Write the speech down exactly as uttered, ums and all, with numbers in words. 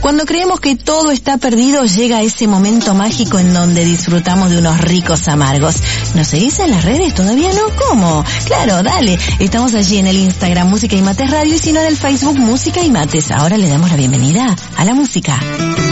Cuando creemos que todo está perdido, llega ese momento mágico en donde disfrutamos de unos ricos amargos. ¿Nos seguís en las redes? ¿Todavía no? ¿Cómo? Claro, dale. Estamos allí en el Instagram Música y Mates Radio y si no en el Facebook Música y Mates. Ahora le damos la bienvenida a la música.